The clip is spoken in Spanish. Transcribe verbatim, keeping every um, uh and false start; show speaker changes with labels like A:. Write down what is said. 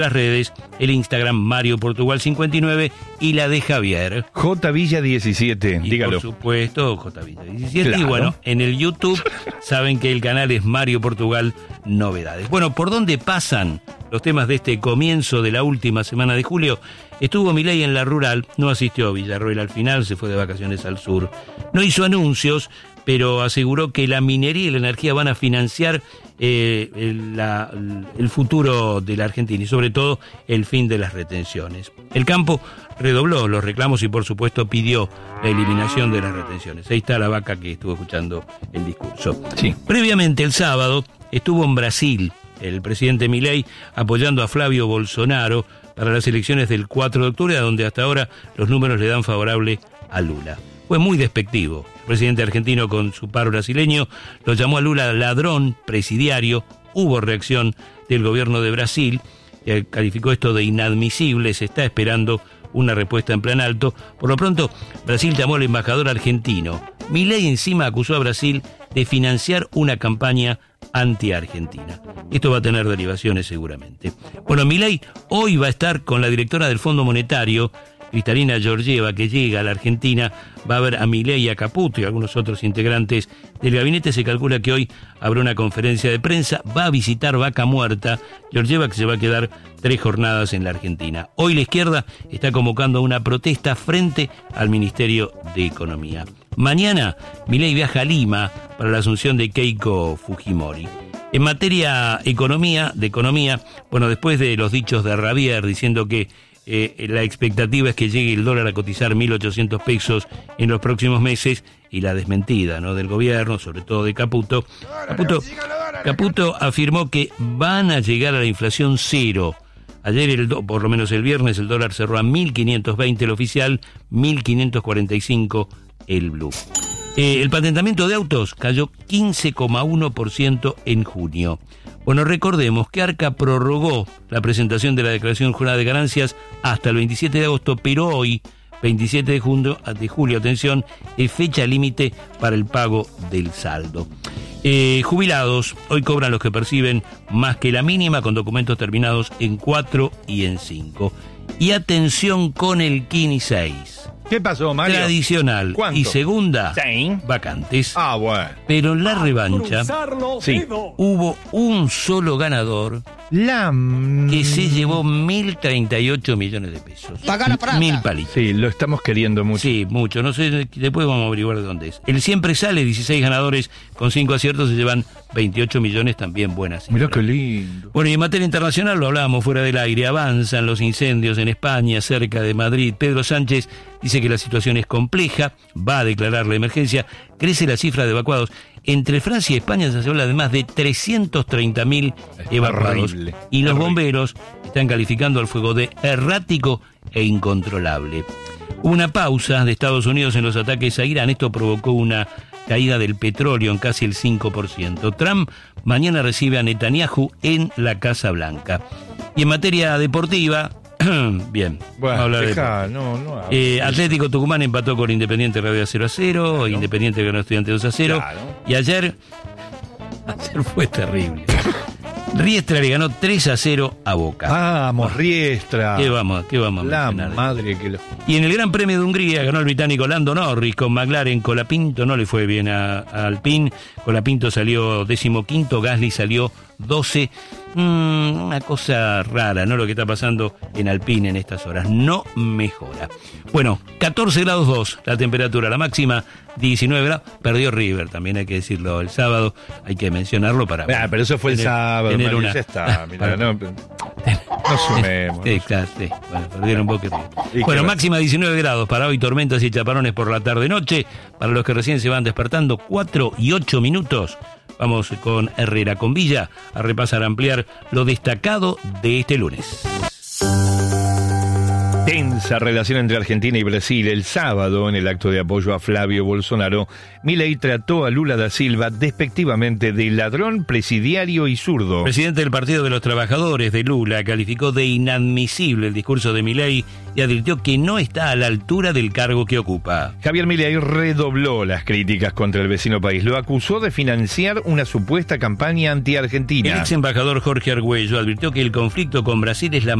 A: las redes, el Instagram Mario Portugal cincuenta y nueve y la de Javier.
B: J Villa diecisiete,
A: y
B: dígalo.
A: Por supuesto, J Villa diecisiete.
B: Claro.
A: Y bueno, en el YouTube saben que el canal es Mario Portugal Novedades. Bueno, ¿por dónde pasan los temas de este comienzo de la última semana de julio? Estuvo Milei en la rural, no asistió a Villarroel al final, se fue de vacaciones al sur. No hizo anuncios, pero aseguró que la minería y la energía van a financiar eh, el, la, el futuro de la Argentina y sobre todo el fin de las retenciones. El campo redobló los reclamos y por supuesto pidió la eliminación de las retenciones. Ahí está la vaca que estuvo escuchando el discurso.
B: Sí.
A: Previamente el sábado estuvo en Brasil el presidente Milei apoyando a Flavio Bolsonaro para las elecciones del cuatro de octubre, a donde hasta ahora los números le dan favorable a Lula. Fue muy despectivo. El presidente argentino, con su par brasileño, lo llamó a Lula ladrón presidiario. Hubo reacción del gobierno de Brasil, que calificó esto de inadmisible. Se está esperando una respuesta en plan alto. Por lo pronto, Brasil llamó al embajador argentino. Milei encima acusó a Brasil de financiar una campaña anti-argentina. Esto va a tener derivaciones seguramente. Bueno, Milei hoy va a estar con la directora del Fondo Monetario, Kristalina Georgieva, que llega a la Argentina. Va a ver a Milei, a Caputo y a algunos otros integrantes del gabinete. Se calcula que hoy habrá una conferencia de prensa. Va a visitar Vaca Muerta. Georgieva, que se va a quedar tres jornadas en la Argentina. Hoy la izquierda está convocando a una protesta frente al Ministerio de Economía. Mañana, Milei viaja a Lima para la asunción de Keiko Fujimori. En materia economía, de economía, bueno, después de los dichos de Rabier diciendo que Eh, la expectativa es que llegue el dólar a cotizar mil ochocientos pesos en los próximos meses, y la desmentida, ¿no?, del gobierno, sobre todo de Caputo. Caputo, Caputo afirmó que van a llegar a la inflación cero. Ayer, el do, por lo menos el viernes, el dólar cerró a mil quinientos veinte el oficial, mil quinientos cuarenta y cinco el blue. Eh, el patentamiento de autos cayó quince coma uno por ciento en junio. Bueno, recordemos que Arca prorrogó la presentación de la declaración jurada de ganancias hasta el veintisiete de agosto, pero hoy, veintisiete de julio, de julio atención, es fecha límite para el pago del saldo. Eh, jubilados, hoy cobran los que perciben más que la mínima, con documentos terminados en cuatro y en cinco. Y atención con el Kini seis.
B: ¿Qué pasó, Mario?
A: Tradicional.
B: ¿Cuánto?
A: Y segunda,
B: Sí.
A: vacantes.
B: Ah, bueno.
A: Pero en la revancha
B: Sí.
A: hubo un solo ganador
B: La...
A: que se llevó mil treinta y ocho millones de pesos.
C: Paga la plata.
A: Mil palitos.
B: Sí, lo estamos queriendo mucho.
A: Sí, mucho. No sé, después vamos a averiguar de dónde es. El siempre sale, dieciséis ganadores con cinco aciertos, se llevan veintiocho millones, también buenas cifras.
B: Mirá qué lindo.
A: Bueno, y en materia internacional, lo hablábamos fuera del aire, avanzan los incendios en España, cerca de Madrid. Pedro Sánchez dice que la situación es compleja, va a declarar la emergencia, crece la cifra de evacuados. Entre Francia y España se habla de más de trescientos treinta mil evacuados.
B: Terrible,
A: y los
B: terrible.
A: bomberos están calificando al fuego de errático e incontrolable. Una pausa de Estados Unidos en los ataques a Irán. Esto provocó una caída del petróleo en casi el cinco por ciento. Trump mañana recibe a Netanyahu en la Casa Blanca. Y en materia deportiva, bien,
B: Bueno,
A: vamos a hablar de
B: deja, no, no.
A: eh, Atlético Tucumán empató con Independiente Radio cero a cero, claro. Independiente ganó Estudiantes dos a cero,
B: Claro.
A: y ayer, ayer fue terrible. Riestra le ganó tres a cero a Boca.
B: Vamos, Riestra.
A: ¿Qué vamos, qué vamos a
B: La
A: mencionar?
B: madre que lo...
A: Y en el Gran Premio de Hungría ganó el británico Lando Norris con McLaren. Colapinto no le fue bien a, a Alpine. Colapinto salió decimoquinto, Gasly salió doce. Mm, una cosa rara, ¿no? Lo que está pasando en Alpine en estas horas. No mejora. Bueno, catorce grados dos la temperatura, la máxima diecinueve grados. Perdió River, también hay que decirlo, el sábado. Hay que mencionarlo para...
B: Ah, pero eso fue
A: tener,
B: el sábado,
A: tener
B: Mario,
A: una...
B: ya está. Mirá, no, no sumemos.
A: Sí, claro, sí. Bueno, perdieron Boca y
B: Y
A: River. Bueno,
B: que-
A: máxima diecinueve grados para hoy, tormentas y chaparrones por la tarde-noche. Para los que recién se van despertando, cuatro y ocho minutos. Vamos con Herrera con Villa a repasar, a ampliar lo destacado de este lunes.
B: Tensa relación entre Argentina y Brasil. El sábado, en el acto de apoyo a Flavio Bolsonaro, Milei trató a Lula da Silva despectivamente de ladrón, presidiario y zurdo.
A: El presidente del Partido de los Trabajadores de Lula calificó de inadmisible el discurso de Milei y advirtió que no está a la altura del cargo que ocupa.
B: Javier Milei redobló las críticas contra el vecino país. Lo acusó de financiar una supuesta campaña anti-argentina.
A: El ex embajador Jorge Argüello advirtió que el conflicto con Brasil es la